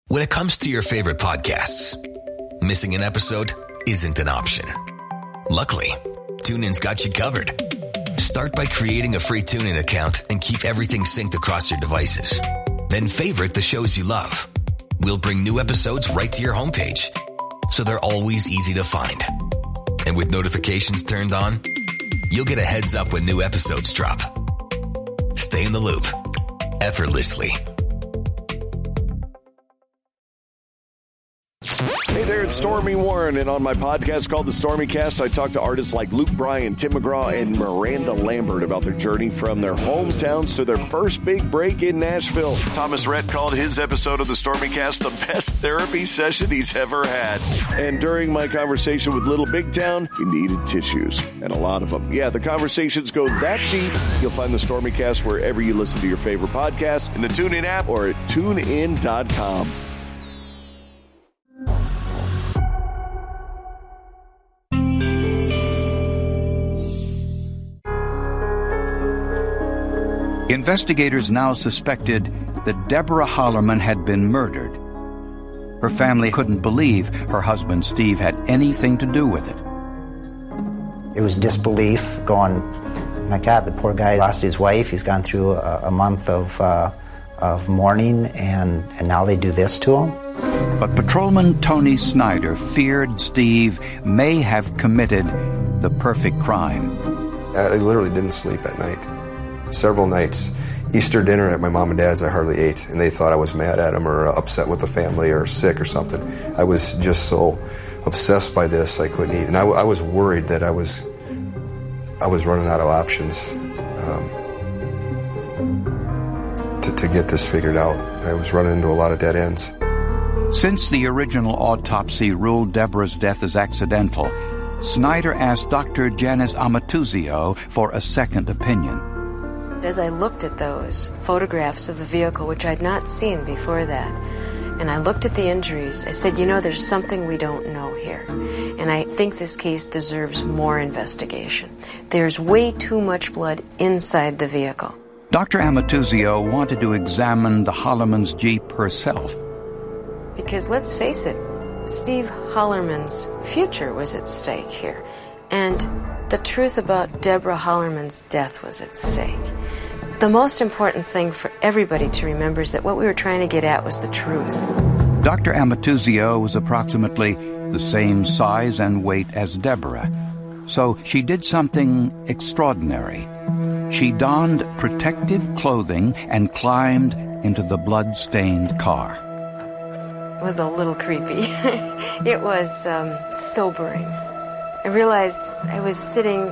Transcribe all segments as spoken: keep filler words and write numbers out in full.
When it comes to your favorite podcasts, missing an episode isn't an option. Luckily, TuneIn's got you covered. Start by creating a free TuneIn account and keep everything synced across your devices. Then favorite the shows you love. We'll bring new episodes right to your homepage, so they're always easy to find. And with notifications turned on, you'll get a heads up when new episodes drop. Stay in the loop, effortlessly. Hey there, it's Stormy Warren, and on my podcast called The Stormy Cast, I talk to artists like Luke Bryan, Tim McGraw, and Miranda Lambert about their journey from their hometowns to their first big break in Nashville. Thomas Rhett called his episode of The Stormy Cast the best therapy session he's ever had. And during my conversation with Little Big Town, he needed tissues, and a lot of them. Yeah, the conversations go that deep. You'll find The Stormy Cast wherever you listen to your favorite podcasts, in the TuneIn app or at tune in dot com. Investigators now suspected that Deborah Hollerman had been murdered. Her family couldn't believe her husband Steve had anything to do with it. It was disbelief, going, my God, the poor guy lost his wife. He's gone through a, a month of uh, of mourning, and, and now they do this to him. But Patrolman Tony Snyder feared Steve may have committed the perfect crime. I literally didn't sleep at night. Several nights. Easter dinner at my mom and dad's, I hardly ate, and they thought I was mad at them or upset with the family or sick or something. I was just so obsessed by this, I couldn't eat. And I, I was worried that I was I was running out of options um, to, to get this figured out. I was running into a lot of dead ends. Since the original autopsy ruled Deborah's death as accidental, Snyder asked Doctor Janice Amatuzio for a second opinion. As I looked at those photographs of the vehicle, which I'd not seen before that, and I looked at the injuries, I said, you know, there's something we don't know here. And I think this case deserves more investigation. There's way too much blood inside the vehicle. Doctor Amatuzio wanted to examine the Hollerman's Jeep herself. Because let's face it, Steve Hollerman's future was at stake here. And the truth about Deborah Hollerman's death was at stake. The most important thing for everybody to remember is that what we were trying to get at was the truth. Doctor Amatuzio was approximately the same size and weight as Deborah, so she did something extraordinary. She donned protective clothing and climbed into the blood-stained car. It was a little creepy. It was um, sobering. I realized I was sitting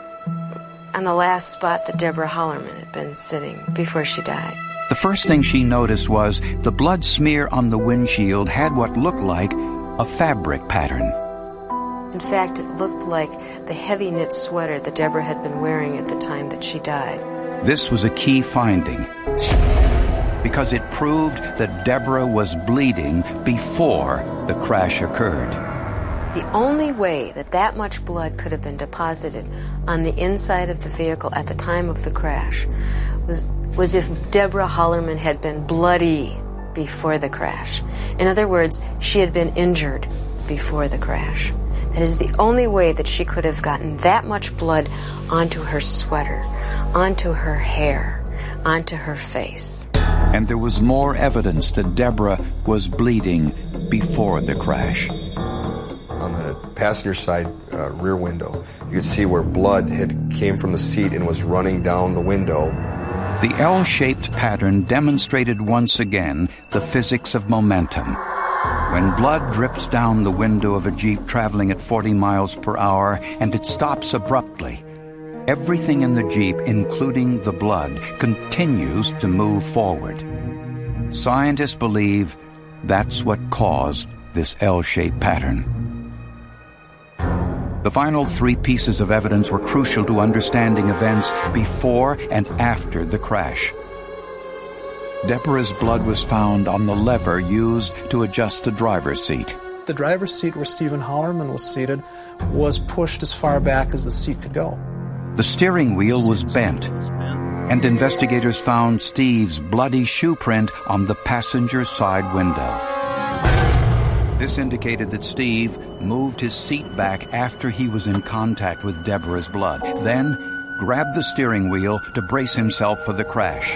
on the last spot that Deborah Hollerman had been sitting before she died. The first thing she noticed was the blood smear on the windshield had what looked like a fabric pattern. In fact, it looked like the heavy knit sweater that Deborah had been wearing at the time that she died. This was a key finding because it proved that Deborah was bleeding before the crash occurred. The only way that that much blood could have been deposited on the inside of the vehicle at the time of the crash was was if Deborah Hollerman had been bloody before the crash. In other words, she had been injured before the crash. That is the only way that she could have gotten that much blood onto her sweater, onto her hair, onto her face. And there was more evidence that Deborah was bleeding before the crash. On the passenger side uh, rear window, you could see where blood had came from the seat and was running down the window. The L-shaped pattern demonstrated once again the physics of momentum. When blood drips down the window of a Jeep traveling at forty miles per hour and it stops abruptly, everything in the Jeep, including the blood, continues to move forward. Scientists believe that's what caused this L-shaped pattern. The final three pieces of evidence were crucial to understanding events before and after the crash. Deborah's blood was found on the lever used to adjust the driver's seat. The driver's seat where Stephen Hollerman was seated was pushed as far back as the seat could go. The steering wheel was bent, and investigators found Steve's bloody shoe print on the passenger side window. This indicated that Steve moved his seat back after he was in contact with Deborah's blood, then grabbed the steering wheel to brace himself for the crash.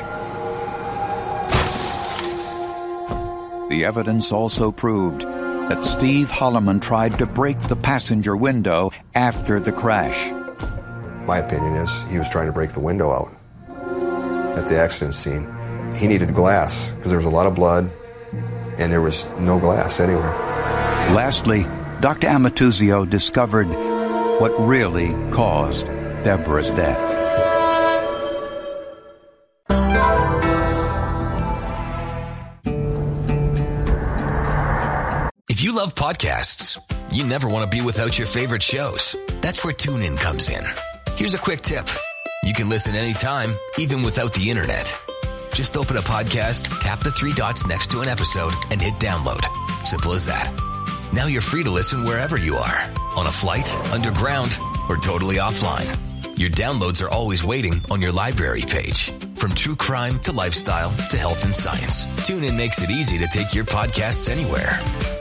The evidence also proved that Steve Holloman tried to break the passenger window after the crash. My opinion is he was trying to break the window out at the accident scene. He needed glass because there was a lot of blood and there was no glass anywhere. Lastly, Doctor Amatuzio discovered what really caused Deborah's death. If you love podcasts, you never want to be without your favorite shows. That's where TuneIn comes in. Here's a quick tip. You can listen anytime, even without the internet. Just open a podcast, tap the three dots next to an episode, and hit download. Simple as that. Now you're free to listen wherever you are. On a flight, underground, or totally offline. Your downloads are always waiting on your library page. From true crime to lifestyle to health and science, TuneIn makes it easy to take your podcasts anywhere.